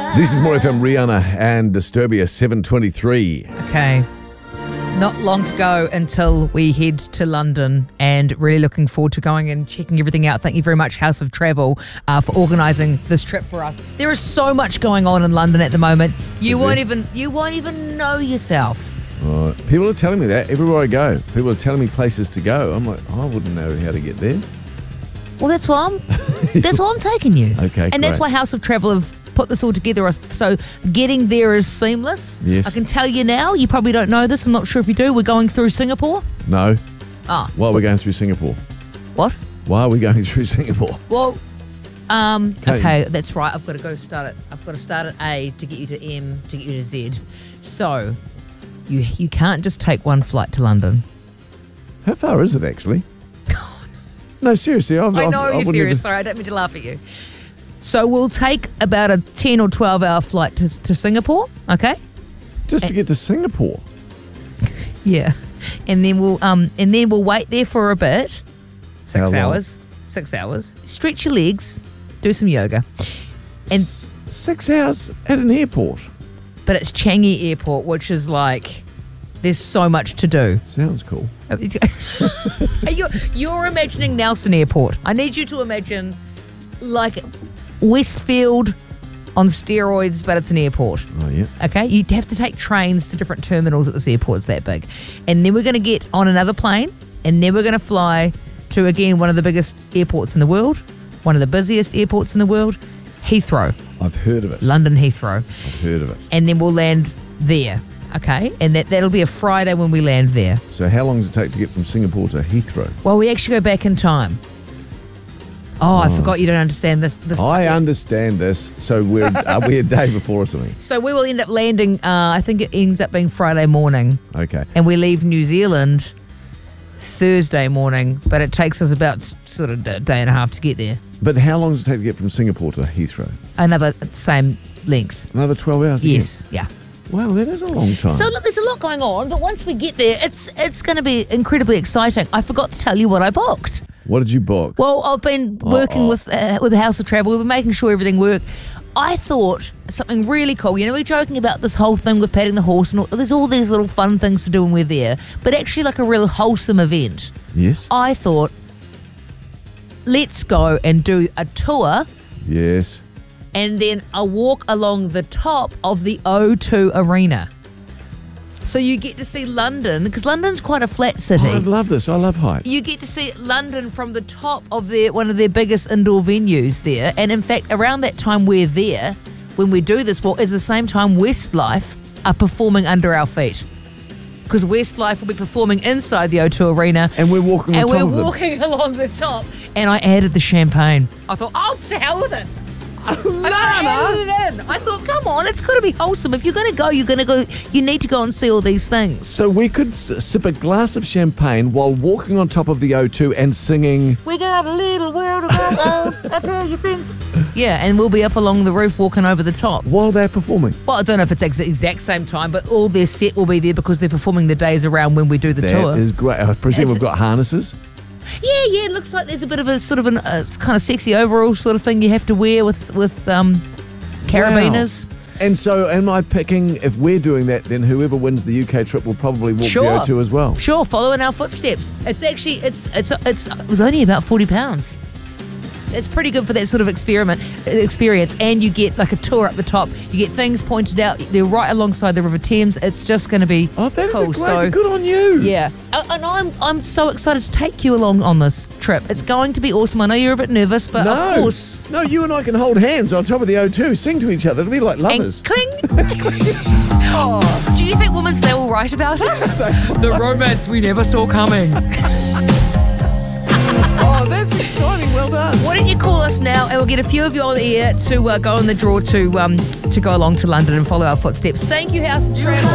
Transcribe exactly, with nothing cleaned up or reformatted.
This is More F M, Rihanna and Disturbia, seven twenty-three. Okay. Not long to go until we head to London, and really looking forward to going and checking everything out. Thank you very much, House of Travel, uh, for organising this trip for us. There is so much going on in London at the moment. You Is won't there? even you won't even know yourself. Right. People are telling me that everywhere I go. People are telling me places to go. I'm like, I wouldn't know how to get there. Well, that's why I'm that's why I'm taking you. Okay, and that's great. why House of Travel have put this all together, so getting there is seamless. Yes. I can tell you now, you probably don't know this, I'm not sure if you do, we're going through Singapore. No. Ah. Why are we going through Singapore? What? Why are we going through Singapore? Well, um, Can't okay, that's right. I've got to go start it. I've got to start at A to get you to M to get you to Z. So, you you can't just take one flight to London. How far is it actually? No, seriously. I've, I I've, know I you're wouldn't serious. even- Sorry, I don't mean to laugh at you. So we'll take about a ten or twelve hour flight to to Singapore. Okay. Just to get to Singapore. Yeah, and then we'll um and then we'll wait there for a bit. Six How long? hours. Six hours. Stretch your legs. Do some yoga. And S- six hours at an airport. but it's Changi Airport, which is like there's so much to do. Sounds cool. you're, you're imagining Nelson Airport. I need you to imagine like Westfield on steroids, but it's an airport. Oh, yeah. Okay, you have to take trains to different terminals at this airport. It's that big. And then we're going to get on another plane, and then we're going to fly to, again, one of the biggest airports in the world, one of the busiest airports in the world, Heathrow, I've heard of it. London Heathrow. I've heard of it. And then we'll land there, okay? And that, that'll be a Friday when we land there. So how long does it take to get from Singapore to Heathrow? Well, we actually go back in time. Oh, I forgot you don't understand this. this I understand this. So we're are we a day before or something? So we will end up landing, uh, I think it ends up being Friday morning. Okay. And we leave New Zealand Thursday morning, but it takes us about s- sort of a day and a half to get there. But how long does it take to get from Singapore to Heathrow? Another same length. Another twelve hours again? Yes, yeah. Wow, that is a long time. So look, there's a lot going on, but once we get there, it's it's going to be incredibly exciting. I forgot to tell you what I booked. What did you book? Well, I've been working Uh-oh. with uh, with the House of Travel. We've been making sure everything worked. I thought something really cool. You know, we're joking about this whole thing with patting the horse, and all, there's all these little fun things to do when we're there, but actually like a real wholesome event. Yes. I thought, let's go and do a tour Yes. and then a walk along the top of the O two Arena. So you get to see London, because London's quite a flat city. Oh, I love this. I love heights. You get to see London from the top of their one of their biggest indoor venues there. And in fact, around that time we're there, when we do this walk, is the same time Westlife are performing under our feet. Because Westlife will be performing inside the O two Arena. and we're walking on And top we're of them. walking along the top. And I added the champagne. I thought, oh, to hell with it. And I added it in. I thought, come on, it's got to be wholesome. If you're going to go, you're going to go. You need to go and see all these things. So we could s- sip a glass of champagne while walking on top of the O two and singing. We got a little world of our own. I tell you things. Yeah, and we'll be up along the roof walking over the top. While they're performing. Well, I don't know if it's ex- the exact same time, but all their set will be there because they're performing the days around when we do the That tour. is great. I presume Is we've it- got harnesses. Yeah, yeah, it looks like there's a bit of a sort of an uh, kind of sexy overall sort of thing you have to wear with with um, carabiners. Wow. And so am I picking, if we're doing that, then whoever wins the U K trip will probably walk Sure. the O two as well. Sure, follow in our footsteps. It's actually it's it's it's it was only about forty pounds. It's pretty good for that sort of experiment experience, and you get like a tour up the top. You get things pointed out. They're right alongside the River Thames. It's just going to be Oh, that is cool. a great. So, Good on you. yeah, Uh, and I'm I'm so excited to take you along on this trip. It's going to be awesome. I know you're a bit nervous, but No. of course. No, you and I can hold hands on top of the O two, sing to each other. It'll be like And lovers. cling. Do you think Women's Day will write about us? The romance we never saw coming. Oh, that's exciting. Well done. Why don't you call us now, and we'll get a few of you on the air to uh, go in the draw to um, to go along to London and follow our footsteps. Thank you, House of Travel.